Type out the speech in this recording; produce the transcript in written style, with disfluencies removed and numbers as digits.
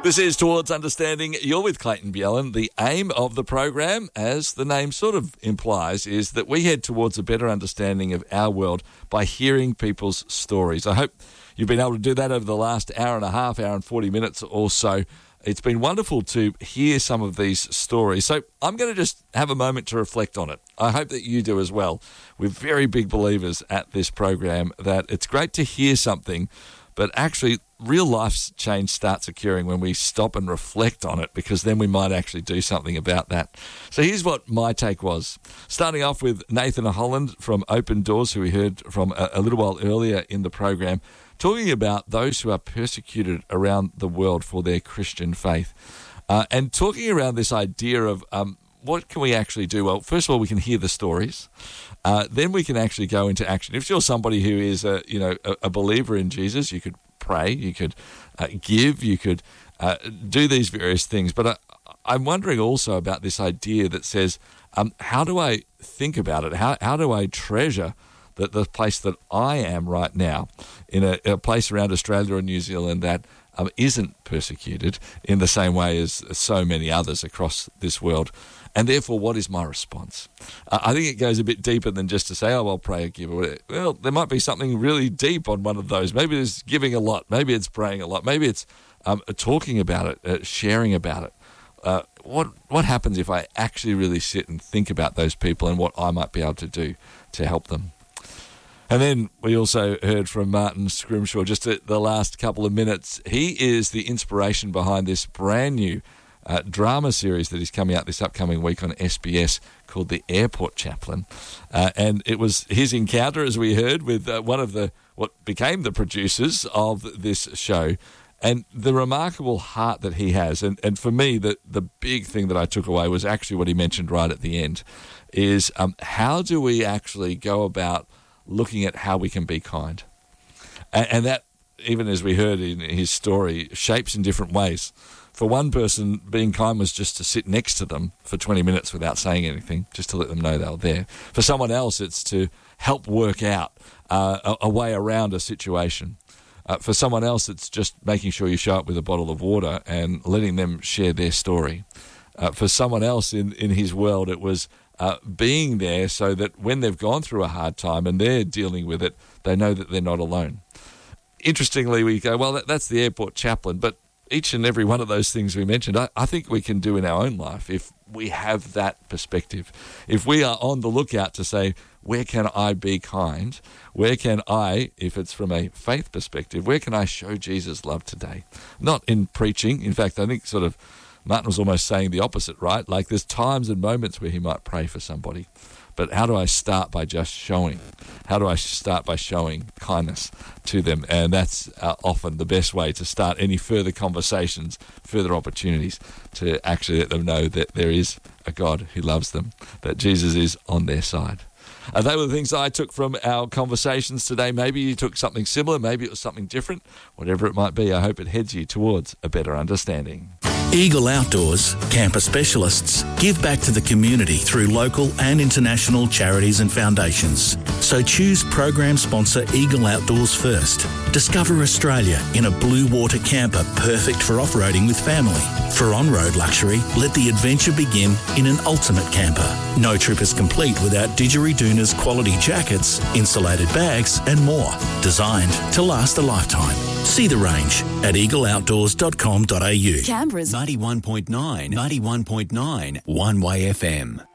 This is Towards Understanding. You're with Clayton Bjelland. The aim of the program, as the name sort of implies, is that we head towards a better understanding of our world by hearing people's stories. I hope you've been able to do that over the last hour and a half, hour and 40 minutes or so. It's been wonderful to hear some of these stories. So I'm going to just have a moment to reflect on it. I hope that you do as well. We're very big believers at this program that it's great to hear something, but actually real life change starts occurring when we stop and reflect on it, because then we might actually do something about that. So here's what my take was. Starting off with Nathan Holland from Open Doors, who we heard from a little while earlier in the program, talking about those who are persecuted around the world for their Christian faith. And talking around this idea of what can we actually do? Well, first of all, we can hear the stories. Then we can actually go into action. If you're somebody who is a believer in Jesus, you could pray, you could give, you could do these various things. But I'm wondering also about this idea that says, how do I think about it? How do I treasure the place that I am right now, in a place around Australia or New Zealand that isn't persecuted in the same way as so many others across this world? And therefore, what is my response? I think it goes a bit deeper than just to say, oh, well, pray or give. Well, there might be something really deep on one of those. Maybe it's giving a lot. Maybe it's praying a lot. Maybe it's talking about it, sharing about it. What happens if I actually really sit and think about those people and what I might be able to do to help them? And then we also heard from Martin Scrimshaw just at the last couple of minutes. He is the inspiration behind this brand new drama series that is coming out this upcoming week on SBS called The Airport Chaplain. And it was his encounter, as we heard, with one of what became the producers of this show, and the remarkable heart that he has. And for me, the big thing that I took away was actually what he mentioned right at the end, is how do we actually go about looking at how we can be kind? And that, even as we heard in his story, shapes in different ways. For one person, being kind was just to sit next to them for 20 minutes without saying anything, just to let them know they were there. For someone else, it's to help work out a way around a situation. For someone else, it's just making sure you show up with a bottle of water and letting them share their story. For someone else in his world, it was being there so that when they've gone through a hard time and they're dealing with it, they know that they're not alone. Interestingly, we go, well, that's the airport chaplain, but each and every one of those things we mentioned, I think we can do in our own life if we have that perspective. If we are on the lookout to say, where can I be kind? Where can I, if it's from a faith perspective, where can I show Jesus' love today? Not in preaching. In fact, I think sort of Martin was almost saying the opposite, right? Like there's times and moments where he might pray for somebody. But how do I start by just showing? How do I start by showing kindness to them? And that's often the best way to start any further conversations, further opportunities to actually let them know that there is a God who loves them, that Jesus is on their side. They were the things I took from our conversations today. Maybe you took something similar, maybe it was something different. Whatever it might be, I hope it heads you towards a better understanding. Eagle Outdoors, camper specialists, give back to the community through local and international charities and foundations. So choose program sponsor Eagle Outdoors first. Discover Australia in a blue water camper perfect for off-roading with family. For on-road luxury, let the adventure begin in an ultimate camper. No trip is complete without Didgeridoon's quality jackets, insulated bags and more. Designed to last a lifetime. See the range at eagleoutdoors.com.au. Canberra's 91.9, 91.9, One Way FM.